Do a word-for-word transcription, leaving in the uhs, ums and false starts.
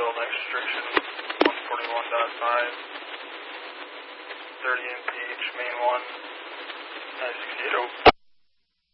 building restriction one forty-one point five, thirty M P H main one, nine sixty-eight oh.